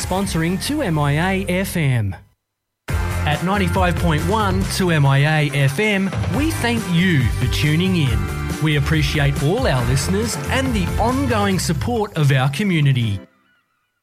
sponsoring 2MIA FM. At 95.1 2MIA FM, we thank you for tuning in. We appreciate all our listeners and the ongoing support of our community.